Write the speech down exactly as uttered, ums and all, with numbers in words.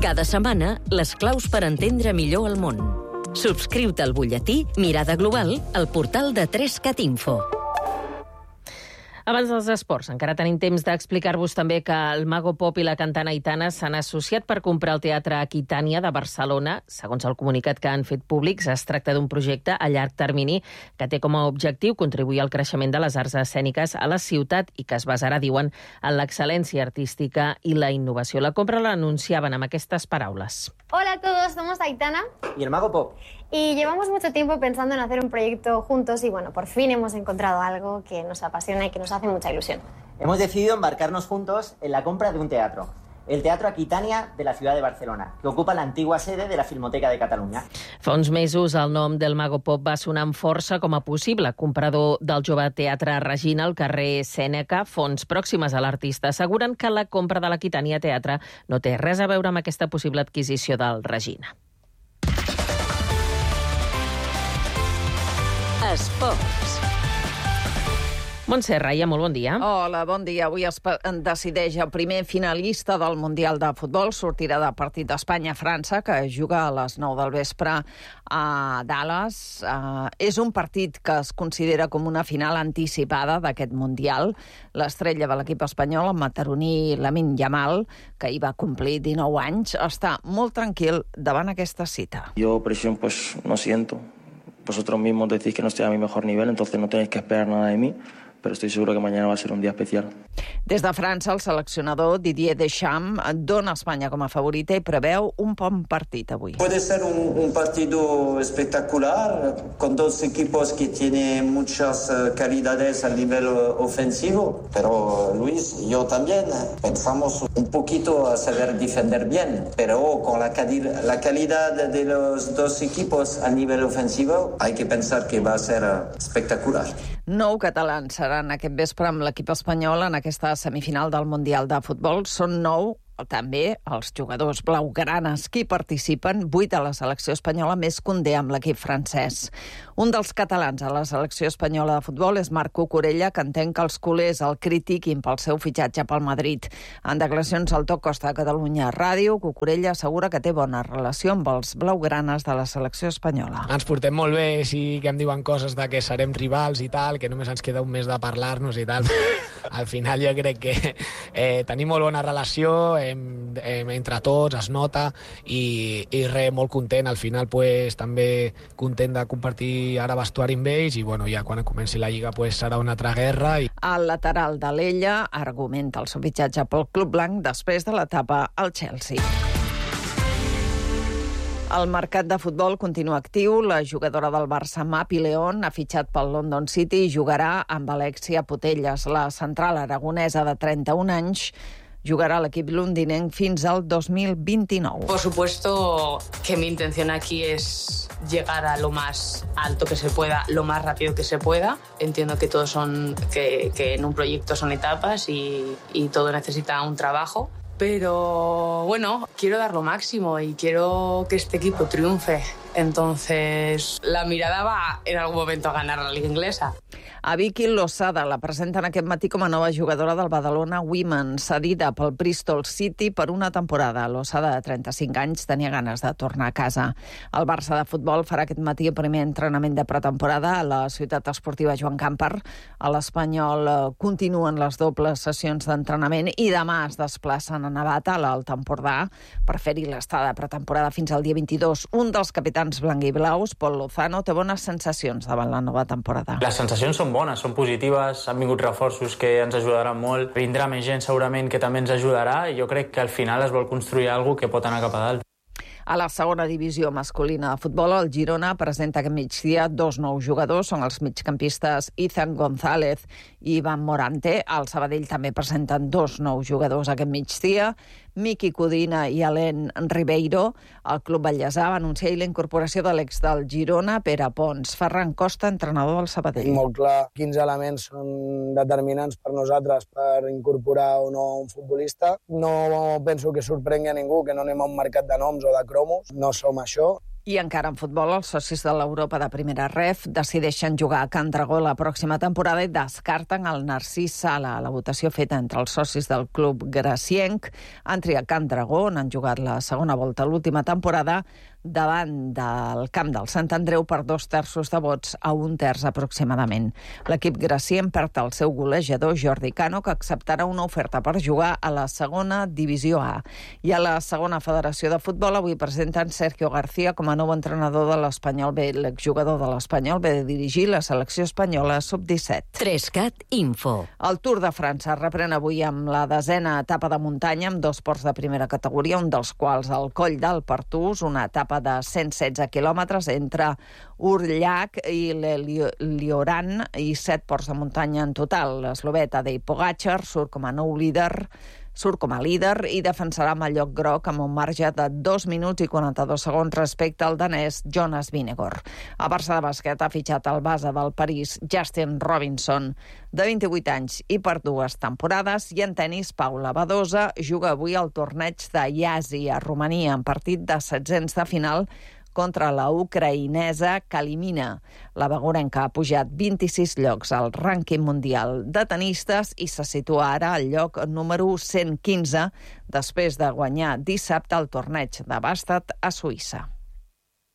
Cada setmana, les claus per entendre millor el món. Subscriu-te al butlletí Mirada Global al portal de tres cat info. Abans dels esports, encara tenim temps d'explicar-vos també que el Mago Pop i la cantant Aitana s'han associat per comprar el Teatre Aquitània de Barcelona. Segons el comunicat que han fet públics, es tracta d'un projecte a llarg termini que té com a objectiu contribuir al creixement de les arts escèniques a la ciutat i que es basarà, diuen, en l'excel·lència artística i la innovació. La compra l'anunciaven amb aquestes paraules. Hola a todos, somos Aitana y el Mago Pop. Y llevamos mucho tiempo pensando en hacer un proyecto juntos y bueno, por fin hemos encontrado algo que nos apasiona y que nos hace mucha ilusión. Hemos decidido embarcarnos juntos en la compra de un teatro, el Teatre Aquitània de la ciudad de Barcelona, que ocupa la antigua sede de la Filmoteca de Catalunya. Fa uns mesos el nom del Mago Pop va sonar amb força com a possible comprador del jove Teatre Regina al carrer Sèneca. Fonts pròximes a l'artista asseguren que la compra de l'Aquitània Teatre no té res a veure amb aquesta possible adquisició del Regina. Esports. Montse Raia, molt bon dia. Hola, bon dia. Avui es decideix el primer finalista del Mundial de Futbol. Sortirà del partit d'Espanya-França, que juga a les nou del vespre a Dallas. Uh, és un partit que es considera com una final anticipada d'aquest Mundial. L'estrella de l'equip espanyol, el mataroní Lamine Yamal, que hi va complir dinou anys, està molt tranquil davant aquesta cita. Yo presión pues no siento. Vosotros mismos decís que no estoy a mi mejor nivel, entonces no tenéis que esperar nada de mí, pero estoy seguro que mañana va a ser un día especial. Des de França, el seleccionador Didier Deschamps dona Espanya com a favorita i preveu un bon partit avui. Puede ser un, un partido espectacular, con dos equipos que tienen muchas uh, calidades al nivel uh, ofensivo, pero Luis, yo también pensamos un poquito a saber defender bien, pero con la, cali la calidad de los dos equipos al nivel ofensivo hay que pensar que va a ser uh, espectacular. Nou catalans seran aquest vespre amb l'equip espanyol en aquesta semifinal del Mundial de Futbol. Són nou també els jugadors blaugranes que hi participen, vuit a la selecció espanyola, més que un amb l'equip francès. Un dels catalans a la selecció espanyola de futbol és Marc Cucurella, que entén que els culers el critiquin pel seu fitxatge pel Madrid. En declaracions al Top Costa de Catalunya Ràdio, Cucurella assegura que té bona relació amb els blaugranes de la selecció espanyola. Ens portem molt bé, sí que em diuen coses de que serem rivals i tal, que només ens queda un mes de parlar-nos i tal. Al final jo crec que eh, tenim molt bona relació, eh, entre tots, es nota i, i res, molt content. Al final pues, també content de compartir ara vestuari amb ells i bueno, ja quan comenci la Lliga pues, serà una altra guerra. I... El lateral de l'Ella argumenta el seu fitxatge pel Club Blanc després de l'etapa al Chelsea. El mercat de futbol continua actiu. La jugadora del Barça, Mapi León, ha fitxat pel London City i jugarà amb Alexia Putellas. La central aragonesa de trenta-un anys jugarà a l'equip londinenc fins al dos mil vint-i-nou. Por supuesto que mi intención aquí es llegar a lo más alto que se pueda, lo más rápido que se pueda. Entiendo que todos son, que, que en un proyecto son etapas y, y todo necesita un trabajo. Pero bueno, quiero dar lo máximo y quiero que este equipo triunfe. Entonces, la mirada va en algún momento a ganar la Liga Inglesa. A Vicky Losada la presenten aquest matí com a nova jugadora del Badalona Women, cedida pel Bristol City per una temporada. Losada, de trenta-cinc anys, tenia ganes de tornar a casa. El Barça de futbol farà aquest matí el primer entrenament de pretemporada a la ciutat esportiva Joan Campar. A l'Espanyol continuen les dobles sessions d'entrenament i demà es desplacen a Navata, a l'Alt Empordà, per fer-hi l'estada de pretemporada fins al dia vint-i-dos. Un dels capitans blanc-i-blaus, Pol Lozano, té bones sensacions davant la nova temporada. Les sensacions són bones, són positives, han vingut reforços que ens ajudaran molt, vindrà més gent segurament que també ens ajudarà i jo crec que al final es vol construir alguna cosa que pot anar cap a dalt. A la segona divisió masculina de futbol, el Girona presenta aquest migdia dos nous jugadors, són els migcampistes Ethan González i Ivan Morante. Al Sabadell també presenten dos nous jugadors aquest migdia, Miqui Codina i Alain Ribeiro. El club ballesà va anunciar la incorporació de l'ex del Girona, Pere Pons. Ferran Costa, entrenador del Sabadell. Molt clar quins elements són determinants per nosaltres per incorporar o no un futbolista. No penso que sorprengui a ningú que no anem a un mercat de noms o de cromos. No som això. I encara en futbol, els socis de l'Europa de Primera Ref decideixen jugar a Can Dragó la pròxima temporada i descarten el Narcís Sala. La votació feta entre els socis del club gracienc han triat Can Dragó, on han jugat la segona volta l'última temporada, davant del camp del Sant Andreu per dos terços de vots a un terç aproximadament. L'equip gracienc perd el seu golejador Jordi Cano, que acceptarà una oferta per jugar a la segona divisió A. I a la segona federació de futbol avui presenten Sergio García com a nou entrenador de l'Espanyol B. L'exjugador de l'Espanyol ve de dirigir la selecció espanyola sub disset. Trescat Info. El Tour de França reprèn avui amb la desena etapa de muntanya amb dos ports de primera categoria, un dels quals el Coll del Pertús, una etapa de cent setze quilòmetres entre Urllac i l'Elioran i set ports de muntanya en total. L'eslovè Tadej Pogačar surt com a nou líder surt com a líder i defensarà amb el lloc groc amb un marge de dos minuts i quaranta-dos segons respecte al danès Jonas Vingegaard. A Barça de bàsquet ha fitxat el base del París Justin Robinson, de vint-i-vuit anys i per dues temporades, i en tenis Paula Badosa juga avui al torneig de Iasi a Romania en partit de setzents de final contra la ucraïnesa Kalimina. La begurenca ha pujat vint-i-sis llocs al rànquing mundial de tenistes i se situa ara al lloc número cent quinze després de guanyar dissabte el torneig de bàsquet a Suïssa.